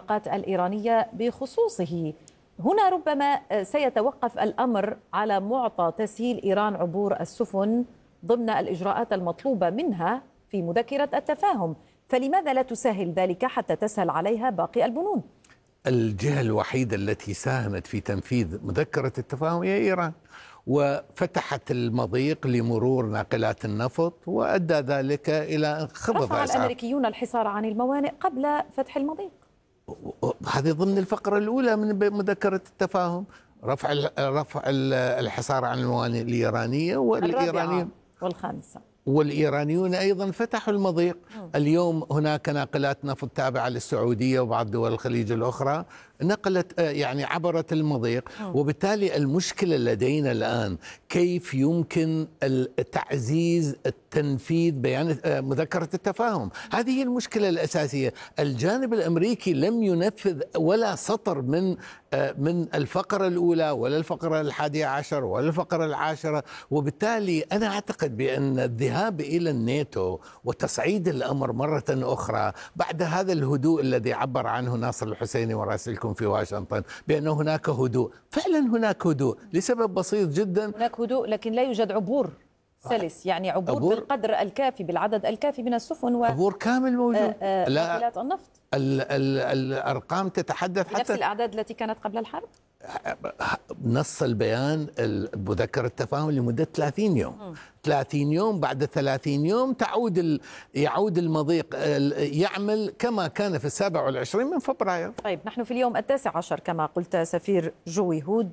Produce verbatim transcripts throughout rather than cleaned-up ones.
العلاقات الإيرانية بخصوصه. هنا ربما سيتوقف الأمر على معطى تسهيل إيران عبور السفن ضمن الإجراءات المطلوبة منها في مذكرة التفاهم، فلماذا لا تسهل ذلك حتى تسهل عليها باقي البنود؟ الجهة الوحيدة التي ساهمت في تنفيذ مذكرة التفاهم هي إيران، وفتحت المضيق لمرور ناقلات النفط وأدى ذلك إلى انخفاض رفع أسعار. الأمريكيون الحصار عن الموانئ قبل فتح المضيق. هذه ضمن الفقرة الأولى من مذكرة التفاهم، رفع رفع الحصار عن الموانئ الإيرانية والإيرانيين والخامسة والإيرانيون أيضا فتحوا المضيق. اليوم هناك ناقلات نفط تابعة للسعودية وبعض دول الخليج الأخرى نقلت يعني عبرت المضيق، وبالتالي المشكلة لدينا الآن كيف يمكن تعزيز التنفيذ بيان مذكرة التفاهم. هذه هي المشكلة الأساسية. الجانب الأمريكي لم ينفذ ولا سطر من من الفقرة الأولى ولا الفقرة الحادية عشر ولا الفقرة العاشرة، وبالتالي أنا أعتقد بأن الذهاب إلى الناتو وتصعيد الأمر مرة أخرى بعد هذا الهدوء الذي عبر عنه ناصر الحسيني وراسلكم في واشنطن بأن هناك هدوء، فعلا هناك هدوء لسبب بسيط جدا. هناك هدوء لكن لا يوجد عبور سلس، يعني عبور, عبور بالقدر الكافي بالعدد الكافي من السفن و عبور كامل موجود. لا النفط ال ال الأرقام تتحدث حتى نفس الأعداد التي كانت قبل الحرب. نص البيان مذكرة التفاهم لمدة ثلاثين يوم. م. ثلاثين يوم، بعد ثلاثين يوم تعود ال... يعود المضيق يعمل كما كان في السابع والعشرين من فبراير. طيب نحن في اليوم التاسع عشر كما قلت سفير جوي هود،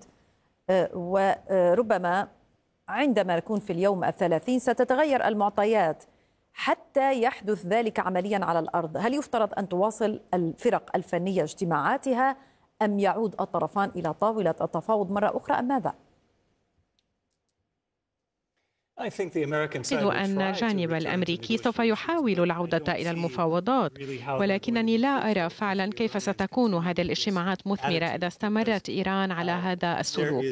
وربما عندما نكون في اليوم الثلاثين ستتغير المعطيات حتى يحدث ذلك عمليا على الأرض. هل يفترض أن تواصل الفرق الفنية اجتماعاتها أم يعود الطرفان إلى طاولة التفاوض مرة أخرى أم ماذا؟ أعتقد أن الجانب الأمريكي سوف يحاول العودة إلى المفاوضات، ولكنني لا أرى فعلا كيف ستكون هذه الاجتماعات مثمرة إذا استمرت إيران على هذا السلوك.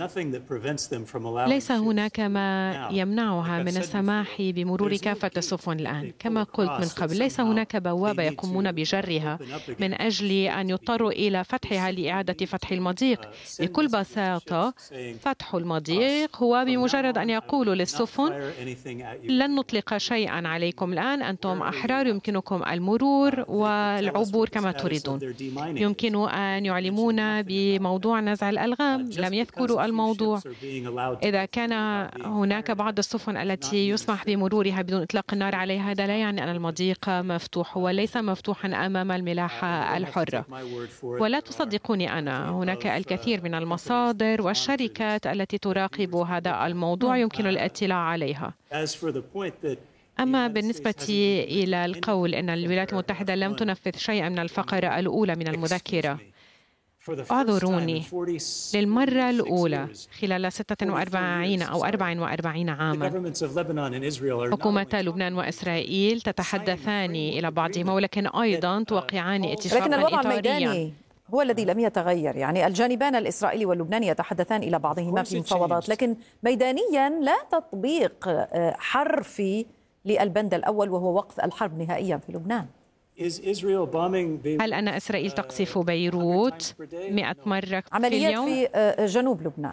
ليس هناك ما يمنعها من السماح بمرور كافة السفن الآن. كما قلت من قبل، ليس هناك بوابة يقومون بجرها من أجل أن يضطروا إلى فتحها لإعادة فتح المضيق. بكل بساطة فتح المضيق هو بمجرد أن يقولوا للسفن السفن لن نطلق شيئا عليكم الآن، أنتم أحرار، يمكنكم المرور والعبور كما تريدون. يمكن أن يعلمون بموضوع نزع الألغام، لم يذكروا الموضوع. إذا كان هناك بعض السفن التي يسمح بمرورها بدون إطلاق النار عليها، هذا لا يعني أن المضيق مفتوح، وليس مفتوحا أمام الملاحة الحرة. ولا تصدقوني أنا، هناك الكثير من المصادر والشركات التي تراقب هذا الموضوع يمكن الاتلاع عليها. أما بالنسبة إلى القول أن الولايات المتحدة لم تنفذ شيئا من الفقرة الأولى من المذكرة، أعذروني، للمرة الأولى خلال ستة وأربعين أو أربع وأربعين عاما حكومة لبنان وإسرائيل تتحدثان إلى بعضهما، ولكن أيضا توقعان اتفاقا لكن الوضع إطاريا الميداني هو الذي لم يتغير. يعني الجانبان الإسرائيلي واللبناني يتحدثان إلى بعضهما في مفاوضات، لكن ميدانيا لا تطبيق حرفي للبند الأول وهو وقف الحرب نهائيا في لبنان. هل أن إسرائيل تقصف بيروت مئة مرة في عمليات اليوم؟ في جنوب لبنان.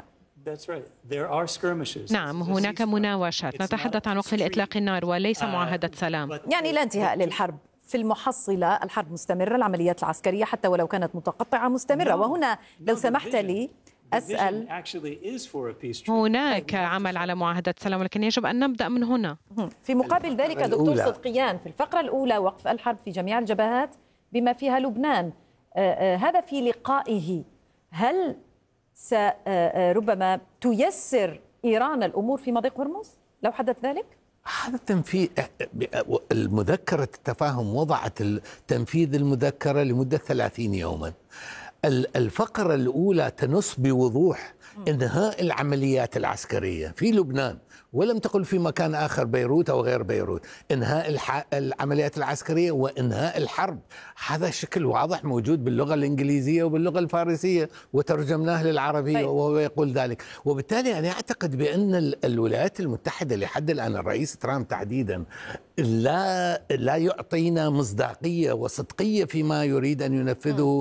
نعم، هناك مناوشات، نتحدث عن وقف الإطلاق النار وليس معاهدة سلام. يعني لا انتهاء للحرب. في المحصلة الحرب مستمرة، العمليات العسكرية حتى ولو كانت متقطعة مستمرة. وهنا لو سمحت لي أسأل، هناك عمل على معاهدة سلام، ولكن يجب أن نبدأ من هنا. في مقابل ذلك دكتور صدقيان، في الفقرة الأولى وقف الحرب في جميع الجبهات بما فيها لبنان. آآ آآ هذا في لقائه، هل ربما تيسر إيران الأمور في مضيق هرمز لو حدث ذلك؟ هذا التنفيذ، المذكرة التفاهم وضعت تنفيذ المذكرة لمدة ثلاثين يوما. الفقرة الأولى تنص بوضوح انهاء العمليات العسكرية في لبنان، ولم تقل في مكان آخر بيروت أو غير بيروت، انهاء العمليات العسكرية وانهاء الحرب. هذا شكل واضح موجود باللغة الإنجليزية وباللغة الفارسية وترجمناه للعربية وهو يقول ذلك. وبالتالي أنا أعتقد بأن الولايات المتحدة لحد الآن الرئيس ترامب تحديدا لا لا يعطينا مصداقية وصدقية فيما يريد أن ينفذه